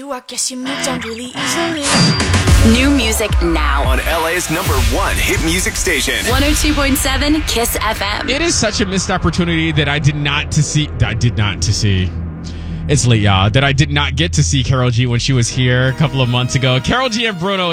you, I guess you moved on really easily. New music now On LA's #1 hit music station. 102.7 Kiss FM. It is such a missed opportunity that I did not to see. It's late, y'all. That I did not get to see Karol G when she was here a couple of months ago. Karol G and Bruno